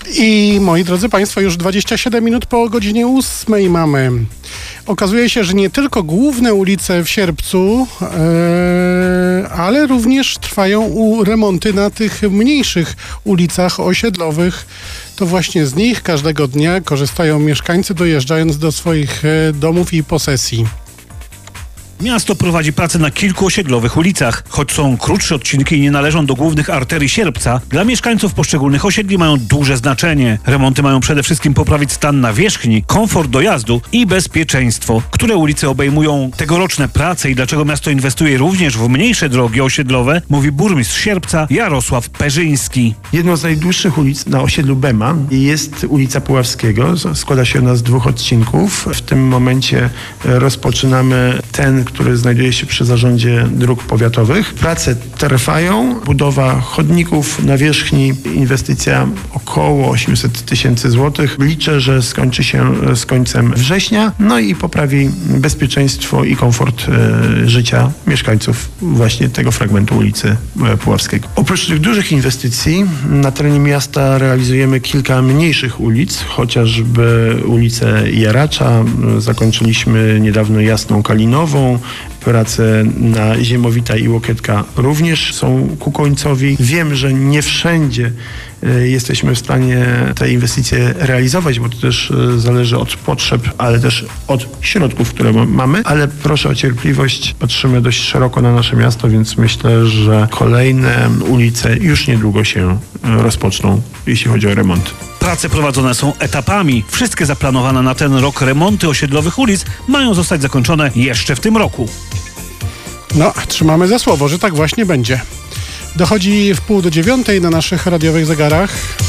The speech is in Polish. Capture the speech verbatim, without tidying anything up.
I moi drodzy Państwo, już dwadzieścia siedem minut po godzinie ósmej mamy. Okazuje się, że nie tylko główne ulice w Sierpcu, e, ale również trwają u remonty na tych mniejszych ulicach osiedlowych. To właśnie z nich każdego dnia korzystają mieszkańcy, dojeżdżając do swoich e, domów i posesji. Miasto prowadzi pracę na kilku osiedlowych ulicach. Choć są krótsze odcinki i nie należą do głównych arterii Sierpca, dla mieszkańców poszczególnych osiedli mają duże znaczenie. Remonty mają przede wszystkim poprawić stan nawierzchni, komfort dojazdu i bezpieczeństwo. Które ulice obejmują tegoroczne prace i dlaczego miasto inwestuje również w mniejsze drogi osiedlowe, mówi burmistrz Sierpca Jarosław Perzyński. Jedną z najdłuższych ulic na osiedlu Bema jest ulica Puławskiego. Składa się ona z dwóch odcinków. W tym momencie rozpoczynamy ten, który znajduje się przy Zarządzie Dróg Powiatowych. Prace trwają, budowa chodników, nawierzchni, inwestycja około osiemset tysięcy złotych. Liczę, że skończy się z końcem września, no i poprawi bezpieczeństwo i komfort e, życia mieszkańców właśnie tego fragmentu ulicy e, Puławskiego. Oprócz tych dużych inwestycji na terenie miasta realizujemy kilka mniejszych ulic, chociażby ulicę Jaracza. Zakończyliśmy niedawno Jasną Kalinową. Prace na Ziemowita i Łokietka również są ku końcowi. Wiem, że nie wszędzie jesteśmy w stanie te inwestycje realizować, bo to też zależy od potrzeb, ale też od środków, które mamy, ale proszę o cierpliwość. Patrzymy dość szeroko na nasze miasto, więc myślę, że kolejne ulice już niedługo się rozpoczną, jeśli chodzi o remont. Prace prowadzone są etapami. Wszystkie zaplanowane na ten rok remonty osiedlowych ulic mają zostać zakończone jeszcze w tym roku. No, trzymamy za słowo, że tak właśnie będzie. Dochodzi w pół do dziewiątej na naszych radiowych zegarach.